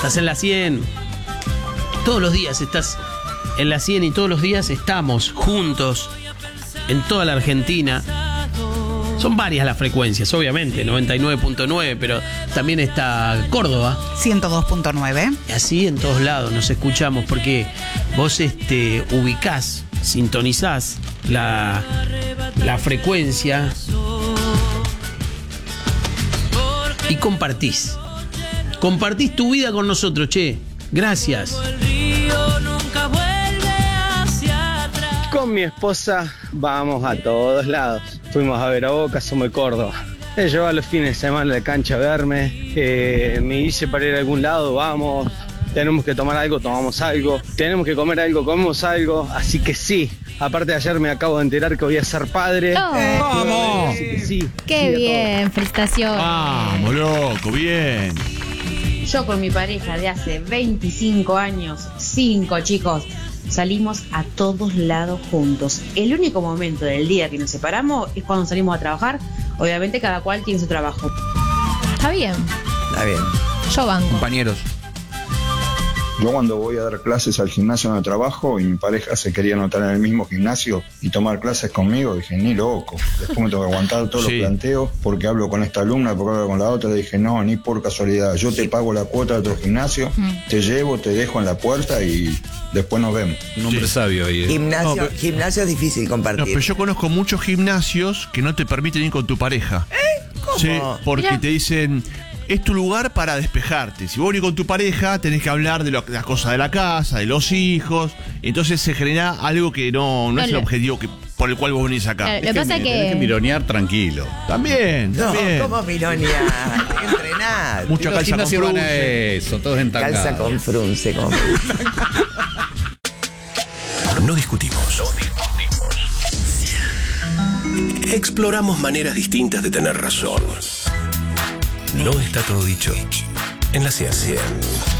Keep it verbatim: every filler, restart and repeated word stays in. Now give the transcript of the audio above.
Estás en la cien. Todos los días estás en la cien y todos los días estamos juntos en toda la Argentina. Son varias las frecuencias, obviamente, noventa y nueve punto nueve, pero también está Córdoba. ciento dos punto nueve. Y así en todos lados nos escuchamos porque vos este, ubicás, sintonizás la, la frecuencia y compartís. Compartís tu vida con nosotros, che. Gracias. Con mi esposa vamos a todos lados. Fuimos a ver a Boca, somos de Córdoba. Ella lleva los fines de semana a la cancha a verme. Eh, me dice para ir a algún lado, vamos. Tenemos que tomar algo, tomamos algo. Tenemos que comer algo, comemos algo. Así que sí. Aparte de ayer me acabo de enterar que voy a ser padre. Oh. Eh, ¡Vamos! Así que sí. Qué sí, bien, felicitaciones. Vamos, loco, bien. Yo con mi pareja de hace veinticinco años, cinco chicos, salimos a todos lados juntos. El único momento del día que nos separamos es cuando salimos a trabajar. Obviamente cada cual tiene su trabajo. Está bien. Está bien. Yo banco. Compañeros. Yo cuando voy a dar clases al gimnasio donde trabajo y mi pareja se quería anotar en el mismo gimnasio y tomar clases conmigo, dije, ni loco. Después me tengo que aguantar todos Sí. los planteos porque hablo con esta alumna, porque hablo con la otra. Le dije, no, ni por casualidad. Yo te pago la cuota de otro gimnasio, te llevo, te dejo en la puerta y después nos vemos. Un hombre Sí. sabio ahí. ¿eh? Gimnasio, No, pero- gimnasio es difícil No, compartir. pero yo conozco muchos gimnasios que no te permiten ir con tu pareja. ¿Cómo? Sí, porque Mirá. te dicen, es tu lugar para despejarte. Si vos venís con tu pareja, tenés que hablar de lo- las cosas de la casa, de los hijos. Entonces se genera algo que no, no es el Claro. objetivo que, por el cual vos venís acá. Claro, lo que pasa es Tenés que que. mironear tranquilo. También, No, también. ¿cómo mironia? Hay que entrenar. Mucha Los calza con gimnasios van a frunce. eso, todos entangados. Calza con frunce. Con frunce. No discutimos. Exploramos maneras distintas de tener razón. No está todo dicho en la ciencia.